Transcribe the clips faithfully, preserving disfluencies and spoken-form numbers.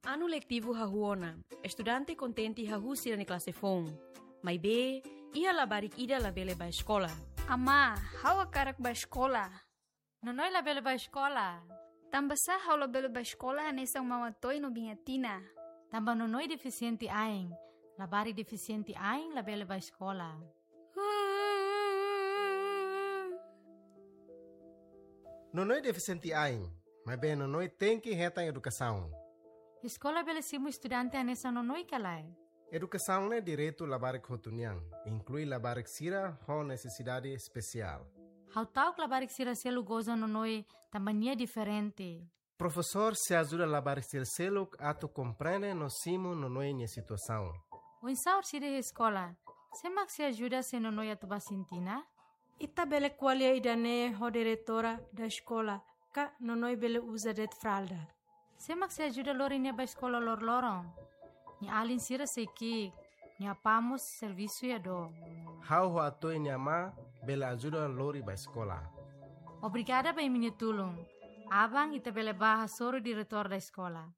Ano letivo hahuona, estudante contente hahusi na klase fong. May be, iya labarik ida labele ba escola. Ama, hawa karak ba escola? Nonoy labele ba escola? Tambasa hawa labele ba escola anesang mamatoy no bingatina. Tamba nonoy deficiente aing, labari deficiente aing labele ba escola. Nonoy deficiente aing, mas bem nonoy tem que reta educação. Escola belesimo estudante anesa nonoy kalay. Educação é direito labarik hotuniang, inclui labarik sira ho necessidade especial. How tau labarik sira selu goza nonoy tambania diferente. Professor se ajuda labarik sira selu ato compreende no simo nonoy nia situação. O insaur sira escola, semak se ajuda se nonoy atuba sintina? Ita bele qualia idane ho diretora da escola, ka nonoy bele usa det fralda. Semak se ajuda lori nia ba escola lor lorong. Ni alin sira seiki, ni apamos serviço ya do. How ho ato nia ma bele ajuda lori ba escola. Obrigada ba minha tulung. Abang ita bele baha soro diretor da escola.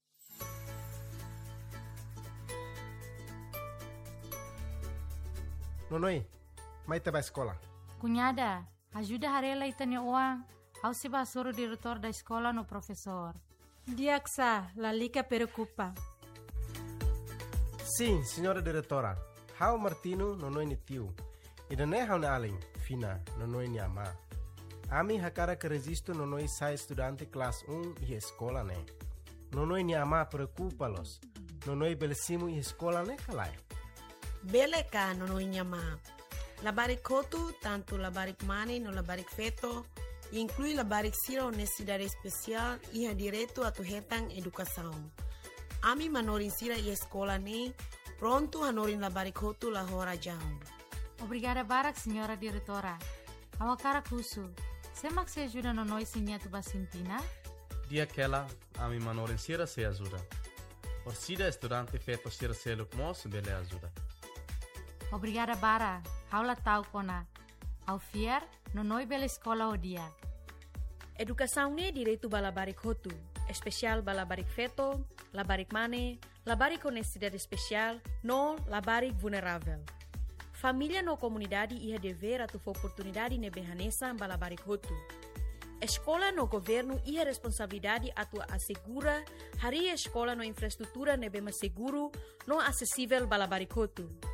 Nonoy, mai te ba escola. Cunhada, ajuda harela ita nia uang. Au se ba soro diretor da escola no professor. Diaksa, la lica preocupa. Sim, senhora diretora. How Martino nonoy ni tio. Ida ne how na aling, fina, nonoy ni ama. Ami hakara que resisto nonoy sai estudante classe um e escola ne. Nonoy ni ama preocupa-los. Nonoy belesimo e escola ne kalai. Bele ka nonoy ni ama. Labarik kotu, tanto labarik mani no labarik feto, inclui labarik sira necessidade especial e ha direito a tu hetang educação. Ami manorin sira e escola ne, pronto hanorin labarik kotu la hora jam. Obrigada barak, senhora diretora. Awakara kusu. Semak se ajuda no noi sinha tu basintina? Dia aquela, ami manorin sira se ajuda. Orsida estudante feto sira se lukmos bele ajuda. Obrigada bara. Haula tau kona. Au fier, no noi bele escola o dia. Educação ne direito balabarik hotu, especial balabarik feto, labarik mane, labarik com necessidade especial, no labarik vulnerável. Família no comunidade ia dever a tu oportunidade ne behanesa balabarik hotu. Escola no governo ia responsabilidade a tu assegura hari escola no infraestrutura ne bema seguro no acessível balabarik hotu.